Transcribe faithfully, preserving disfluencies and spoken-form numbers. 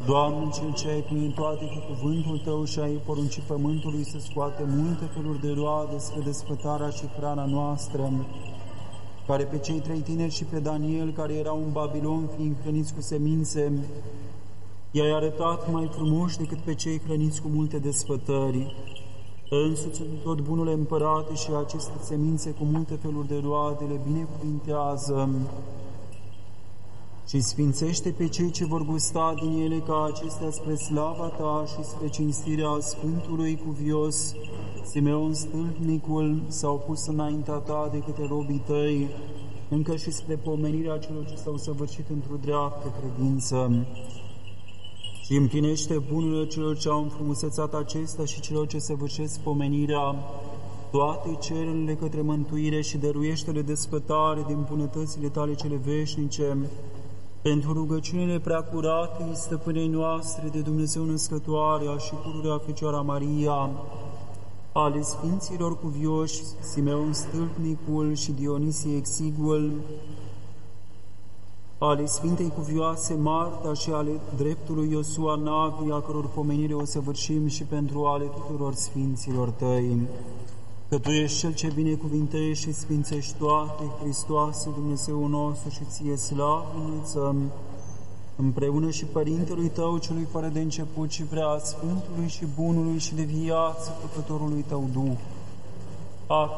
Doamne, Cel ce ai plinit toate cu cuvântul Tău și ai poruncit pământului să scoate multe feluri de roade spre desfătarea și hrana noastră, care pe cei trei tineri și pe Daniel, care erau în Babilon, fiind hrăniți cu semințe, i-ai arătat mai frumoși decât pe cei hrăniți cu multe desfătări. Însuți tot bunul împărate și aceste semințe cu multe feluri de roade le binecuvintează și sfințește pe cei ce vor gusta din ele, ca acestea spre slava Ta și spre cinstirea Sfântului Cuvios Simeon Stâlpnicul s-au pus înaintea Ta de către robii Tăi, încă și spre pomenirea celor ce s-au săvârșit într-o dreaptă credință. Și împlinește bunurile celor ce au înfrumusețat acestea și celor ce săvârșesc pomenirea, toate cererile către mântuire și dăruiește-le desfătare din bunătățile Tale cele veșnice, pentru rugăciunile preacurate, stăpânei noastre de Dumnezeu Născătoarea și pururea Fecioara Maria, ale Sfinților Cuvioși Simeon Stâlpnicul și Dionisie Exiguul, ale Sfintei Cuvioase Marta și ale dreptului Iosua Navi, a căror pomenire o săvârșim, și pentru ale tuturor Sfinților Tăi. Că Tu ești Cel ce binecuvintești și sfințești toate, Hristoase, Dumnezeu nostru, și Ție slavă înălțăm, împreună și Părintelui Tău, Celui fără de început și prea Sfântului și Bunului și de viață Făcătorului Tău Duh. Amin.